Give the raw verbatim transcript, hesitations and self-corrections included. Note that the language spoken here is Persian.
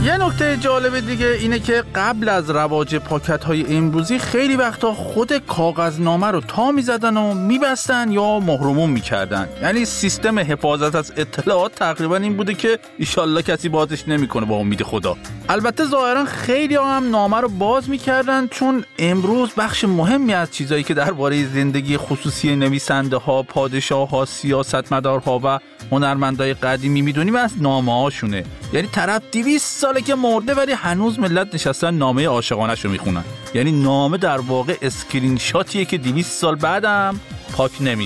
یه نکته جالب دیگه اینه که قبل از رواج پاکت‌های امروزی خیلی وقتا خود کاغذنامه رو تا می‌زدن و می‌بستن یا مهرموم می‌کردن. یعنی سیستم حفاظت از اطلاعات تقریبا این بوده که ایشالله کسی بازش نمی‌کنه با امید خدا. البته ظاهرا خیلی هم نامه رو باز می‌کردن، چون امروز بخش مهمی از چیزایی که درباره زندگی خصوصی نویسنده‌ها، پادشاه‌ها، سیاستمدارها و هنرمندای قدیمی می‌دونیم از نامه‌هاشونه. یعنی طرف دویست ساله که مرده ولی هنوز ملت نشستن نامه عاشقانه‌شو میخونن. یعنی نامه در واقع اسکرین شاتیه که دویست سال بعدم پاک نمیشه.